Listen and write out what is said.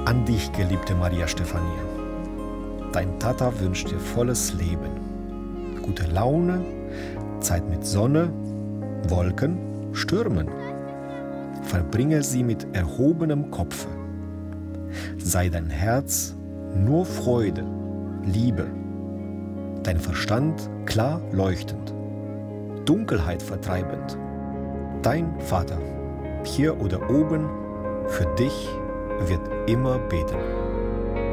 An dich, geliebte Maria Stephania. Dein Tata wünscht dir volles Leben, gute Laune, Zeit mit Sonne, Wolken, Stürmen. Verbringe sie mit erhobenem Kopfe. Sei dein Herz nur Freude, Liebe, dein Verstand klar leuchtend, Dunkelheit vertreibend. Dein Vater, hier oder oben, für dich wird immer beten.